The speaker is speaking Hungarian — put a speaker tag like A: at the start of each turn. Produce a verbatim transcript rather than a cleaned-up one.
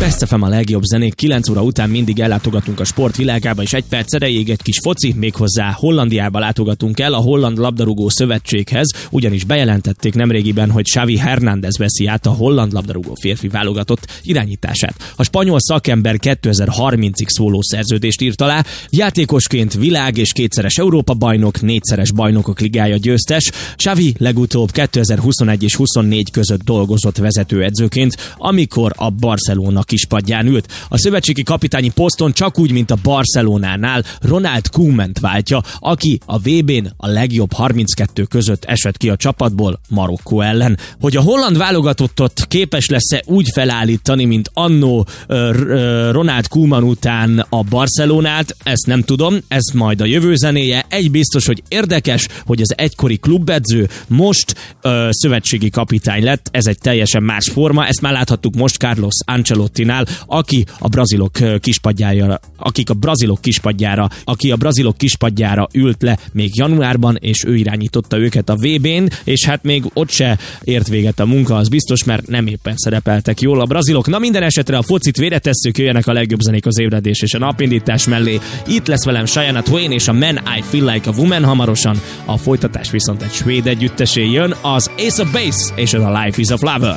A: Best ef em a legjobb zenék, kilenc óra után mindig ellátogatunk a sportvilágába, és egy perc erejéig egy kis foci, méghozzá Hollandiába látogatunk el, a Holland Labdarúgó Szövetséghez, ugyanis bejelentették nemrégiben, hogy Xavi Hernández veszi át a holland labdarúgó férfi válogatott irányítását. A spanyol szakember kétezer-harmincig szóló szerződést írt alá, játékosként világ és kétszeres Európa-bajnok, négyszeres bajnokok ligája győztes. Xavi legutóbb kétezer-huszonegy és huszonnégy között dolgozott vezetőedzőként, amikor a Barcelona kispadján ült. A szövetségi kapitányi poszton csak úgy, mint a Barcelonánál Ronald Koement váltja, aki a vé bén a legjobb harminckettő között esett ki a csapatból Marokkó ellen. Hogy a holland válogatottat képes lesz-e úgy felállítani, mint annó Ronald Koeman után a Barcelonát, ezt nem tudom, ez majd a jövő zenéje. Egy biztos, hogy érdekes, hogy az egykori klubedző most ö, szövetségi kapitány lett, ez egy teljesen más forma, ezt már láthattuk most Carlos Ancelottinál, aki a brazilok kispadjára, akik a brazilok kispadjára, aki a brazilok kispadjára ült le még januárban, és ő irányította őket a vé bén, és hát még ott se ért véget a munka, az biztos, mert nem éppen szerepeltek jól a brazilok. Na minden esetre a focit véretesszük, jöjjenek a legjobb zenék az ébredés és a napindítás mellé. Itt lesz velem Shania Twain és a Man I Feel Like a Woman hamarosan, a folytatás viszont egy svéd együttesé jön, az Ace of Base és ez a Life is a Flower.